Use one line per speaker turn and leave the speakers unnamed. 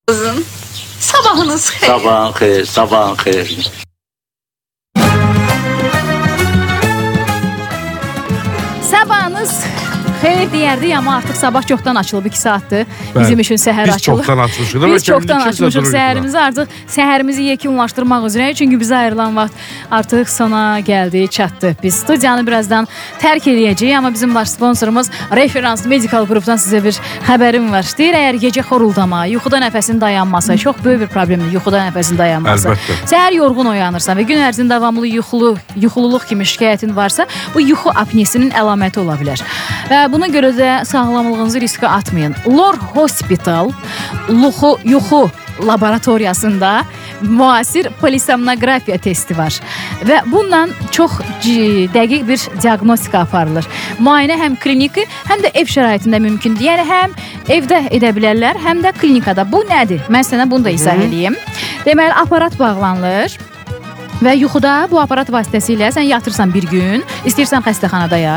Sabahınız xeyir.
Sabahın xeyir, sabahın xeyir.
Sabahınız xeyir deyərdik, amma artıq sabah çoxdan açılıb 2 saatdır. Bizim üçün səhər
Biz
açılıb.
çoxdan açmışıq.
Biz çoxdan açmışıq səhərimizi, artıq səhərimizi yekunlaşdırmaq üzrə. Çünki bizə ayrılan vaxt artıq sona gəldi, çatdı. Biz studiyanı birazdan tərk edəcəyik, amma bizim baş sponsorumuz Referans Medical Group'dan sizə bir xəbərim var. Deyir, əgər gecə xoruldama, yuxuda nəfəsin dayanması, çox böyük bir problemdir yuxuda nəfəsin dayanması.
Əlbəttə.
Səhər yorğun oyanırsan və gün ərzində davamlı yuxululuq kimi şikayətin varsa, bu yuxu apnesinin əlaməti ola bilər. Və buna görə də sağlamlığınızı riskə atmayın. Lor Hospital yuxu laboratoriyasında müasir polisomnografiya testi var və bununla çox dəqiq bir diaqnostika aparılır. Müayinə həm kliniki, həm də ev şəraitində mümkündür. Yəni həm evdə edə bilərlər, həm də klinikada. Bu nədir? Mən sənə bunu da izah edeyim. Deməli, aparat bağlanılır və yuxuda bu aparat vasitəsilə sən yatırsan bir gün, istəyirsən xəstəxanada yat.